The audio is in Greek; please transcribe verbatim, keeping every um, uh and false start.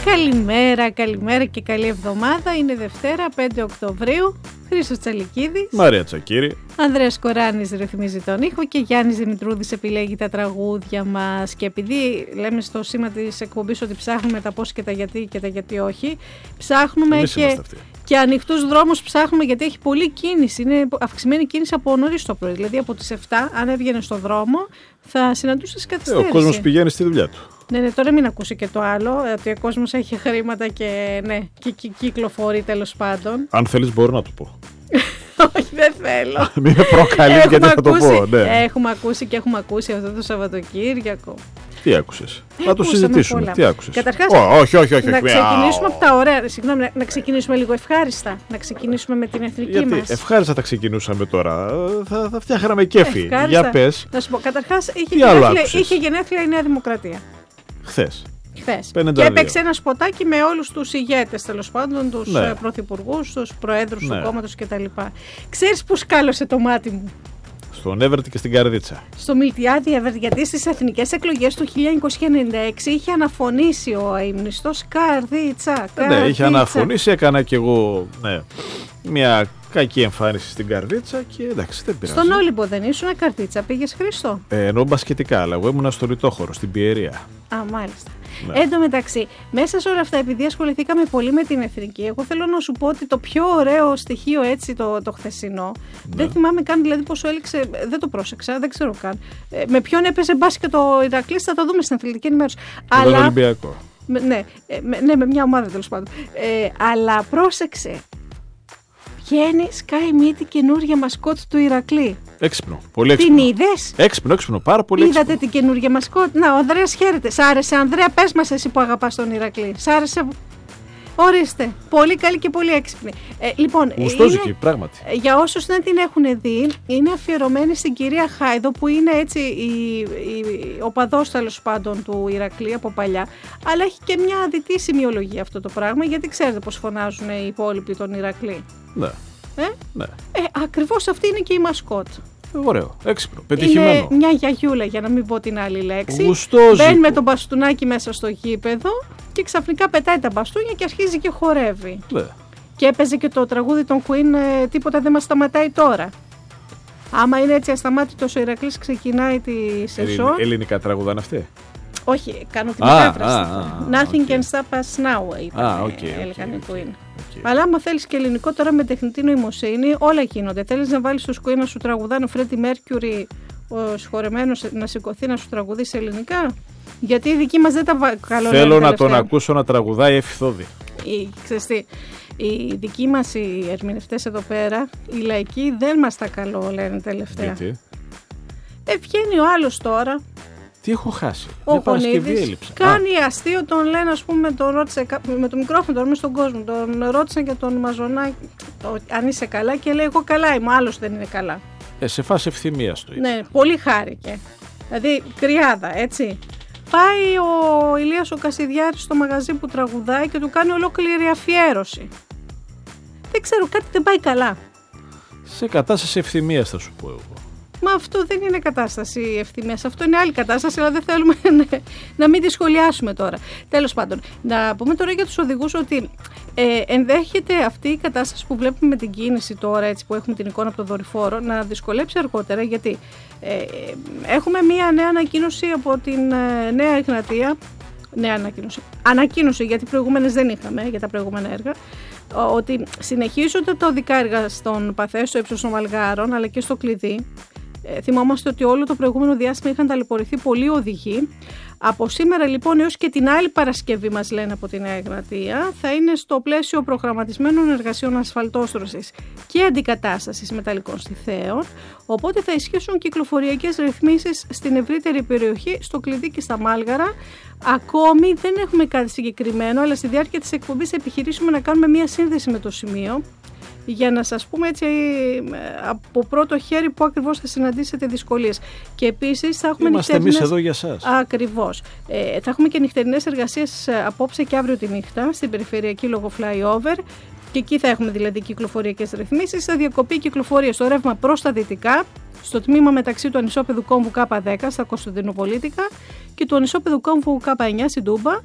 Καλημέρα, καλημέρα και καλή εβδομάδα. Είναι Δευτέρα, πέντε Οκτωβρίου. Χρήστος Τσαλικίδης, Μαρία Τσακύρη, Ανδρέας Κοράνης ρυθμίζει τον ήχο και Γιάννης Δημητρούδης επιλέγει τα τραγούδια μας. Και επειδή λέμε στο σήμα της εκπομπής ότι ψάχνουμε τα πώς και τα γιατί και τα γιατί όχι, ψάχνουμε και, και ανοιχτούς δρόμους ψάχνουμε, γιατί έχει πολλή κίνηση. Είναι αυξημένη κίνηση από νωρίς το πρωί. Δηλαδή από τις επτά, αν έβγαινε στον δρόμο, θα συναντούσες καθυστέρηση. Ε, ο κόσμος πηγαίνει στη δουλειά του. Ναι, ναι, τώρα μην ακούσει και το άλλο, ότι ο κόσμος έχει χρήματα και, ναι, και, και κυκλοφορεί τέλος πάντων. Αν θέλεις μπορώ να το πω. Όχι, δεν θέλω. Μην με προκαλείς γιατί θα το πω. Ναι. Έχουμε ακούσει και έχουμε ακούσει αυτό το Σαββατοκύριακο. Τι άκουσες? Να το συζητήσουμε. Πολλά. Τι άκουσες? Καταρχάς, oh, όχι, όχι, όχι, να όχι. ξεκινήσουμε από τα ωραία. Συγγνώμη, να, να ξεκινήσουμε λίγο ευχάριστα. Να ξεκινήσουμε με την εθνική γιατί μας. Ευχάριστα τα ξεκινούσαμε τώρα. Θα, θα φτιάχναμε κέφι. Ευχάριστα. Για πες. Να σου πω, καταρχάς είχε γενέθλια, είχε γενέθλια η Νέα Δημοκρατία. Χθες. Χθες. Και έπαιξε ένα σποτάκι με όλους τους ηγέτες, τέλος πάντων, τους ναι. πρωθυπουργούς, τους προέδρους ναι. του κόμματος κτλ. Ξέρεις που σκάλωσε το μάτι μου? Στον Εύερτη και στην Καρδίτσα. Στο Μιλτιάδη Εύερτη, γιατί στις εθνικές εκλογές του χίλια εννιακόσια ενενήντα έξι είχε αναφωνήσει ο αείμνηστος Καρδίτσα. Ναι, είχε αναφωνήσει, έκανα κι εγώ ναι, μια κακή εμφάνιση στην Καρδίτσα και εντάξει, δεν πειράζει. Στον Όλυμπο δεν ήσουν Καρδίτσα, πήγες Χρήστο? Ε, ενώ μπασκετικά, αλλά εγώ ήμουν στο Λιτόχωρο, στην Πιερία. Α, μάλιστα. Ναι. Εν τω μεταξύ, μέσα σε όλα αυτά, επειδή ασχοληθήκαμε πολύ με την εθνική, εγώ θέλω να σου πω ότι το πιο ωραίο στοιχείο έτσι το, το χθεσινό, ναι. δεν θυμάμαι καν δηλαδή πόσο έληξε, δεν το πρόσεξα, δεν ξέρω καν. Ε, με ποιον έπαιζε μπάσκετ το Ηρακλής, θα το δούμε στην αθλητική ενημέρωση. Με τον Ολυμπιακό. Με, ναι, ε, με, ναι, με μια ομάδα τέλος πάντων. Ε, αλλά πρόσεξε. Βγαίνει, σκάει μύτη καινούργια μασκότ του Ηρακλή. Έξυπνο. Πολύ έξυπνο. Την είδες? Έξυπνο, έξυπνο. Πάρα πολύ έξυπνο. Είδατε την καινούργια μασκότ? Να, ο Ανδρέας χαίρεται. Σ' άρεσε, Ανδρέα? Πες μας εσύ που αγαπάς τον Ηρακλή. Σ' άρεσε? Ορίστε. Πολύ καλή και πολύ έξυπνη. Ε, λοιπόν, γουστόζικη, πράγματι. Για όσους δεν την έχουν δει, είναι αφιερωμένη στην κυρία Χάιδο, που είναι έτσι η, η οπαδός τέλος πάντων του Ηρακλή από παλιά. Αλλά έχει και μια δυτή σημειολογία αυτό το πράγμα, γιατί ξέρετε πώς φωνάζουν οι υπόλοιποι τον Ηρακλή. Ναι. Ε? Ναι. Ε, ακριβώς αυτή είναι και η μασκότ. Ωραίο, έξυπνο, πετυχημένο. Είναι μια γιαγιούλα, για να μην πω την άλλη λέξη. Γουστόζικο. Μπαίνει με τον μπαστούνάκι μέσα στο γήπεδο και ξαφνικά πετάει τα μπαστούνια και αρχίζει και χορεύει. Ναι. Και έπαιζε και το τραγούδι των Queen, ε, τίποτα δεν μας σταματάει τώρα. Άμα είναι έτσι ασταμάτητος ο Ηρακλής, ξεκινάει τη σεζόν. Ελληνικά τραγουδάνε αυτοί? Όχι, κάνω την μετάφραση. Nothing okay. can stop us now, είπαν, ah, okay, έλεγαν οι okay, Queen. Okay. Αλλά άμα θέλεις και ελληνικό τώρα με τεχνητή νοημοσύνη, όλα γίνονται. Θέλεις να βάλεις τους Queen να σου τραγουδάνε ο Freddie Mercury, ο σχορεμένος, να σηκωθεί να σου τραγουδήσει ελληνικά? Γιατί οι δικοί μας δεν τα καλώνουν. Θέλω να τον ακούσω να τραγουδάει Εφηθόδη. Η, ξέρεις τι, οι δικοί μας οι ερμηνευτές εδώ πέρα, οι λαϊκοί δεν μας τα καλό λένε τελευταία. Γιατί? Ε, βγαίνει ο άλλος τώρα. Τι έχω χάσει? Ο Γονίδης κάνει Α. αστείο, τον λένε, ας πούμε, τον ρώτησε, με το μικρόφωνο τον στον κόσμο, τον ρώτησαν και τον μαζονάκι αν είσαι καλά και λέει εγώ καλά είμαι, άλλος δεν είναι καλά. Ε, σε φάση ευθυμίας το είπε. Ναι, πολύ χάρηκε. Δηλαδή κρυάδα, έτσι. Πάει ο Ηλίας ο Κασιδιάρης στο μαγαζί που τραγουδάει και του κάνει ολόκληρη αφιέρωση. Δεν ξέρω, κάτι δεν πάει καλά. Σε κατάσταση ευθυμίας θα σου πω εγώ. Μα αυτό δεν είναι κατάσταση ευθυμίας, αυτό είναι άλλη κατάσταση, αλλά δεν θέλουμε ναι, να μην τη σχολιάσουμε τώρα. Τέλος πάντων, να πούμε τώρα για τους οδηγούς ότι ε, ενδέχεται αυτή η κατάσταση που βλέπουμε με την κίνηση τώρα, έτσι που έχουμε την εικόνα από το δορυφόρο, να δυσκολέψει αργότερα, γιατί ε, έχουμε μία νέα ανακοίνωση από την ε, Νέα Εγνατία, νέα ανακοίνωση, ανακοίνωση γιατί προηγούμενες δεν είχαμε για τα προηγούμενα έργα, ότι συνεχίζονται τα οδικά έργα στον Παθέ, στο ύψος των Βαλγάρων, αλλά και στο Κλειδί. Ε, θυμόμαστε ότι όλο το προηγούμενο διάστημα είχαν ταλαιπωρηθεί πολλοί οδηγοί. Από σήμερα λοιπόν έως και την άλλη Παρασκευή, μας λένε από τη Νέα Εγνατία, θα είναι στο πλαίσιο προγραμματισμένων εργασιών ασφαλτόστρωσης και αντικατάστασης μεταλλικών στιθέων, οπότε θα ισχύσουν κυκλοφοριακές ρυθμίσεις στην ευρύτερη περιοχή, στο Κλειδί και στα Μάλγαρα. Ακόμη δεν έχουμε κάτι συγκεκριμένο, αλλά στη διάρκεια της εκπομπής θα επιχειρήσουμε να κάνουμε μια σύνδεση με το σημείο, για να σας πούμε έτσι από πρώτο χέρι που ακριβώς θα συναντήσετε δυσκολίες. Και επίσης θα έχουμε είμαστε νυχτερινές... εμείς εδώ για σας. Ακριβώς. Ε, θα έχουμε και νυχτερινές εργασίες απόψε και αύριο τη νύχτα στην περιφερειακή λόγω flyover. Και εκεί θα έχουμε δηλαδή κυκλοφοριακές ρυθμίσεις. Θα διακοπεί κυκλοφορία στο ρεύμα προς τα δυτικά, στο τμήμα μεταξύ του ανισόπεδου κόμβου Κ δέκα στα Κωνσταντινοπολίτικα και του ανισόπεδου κόμβου Κ εννιά στην Τούμπα,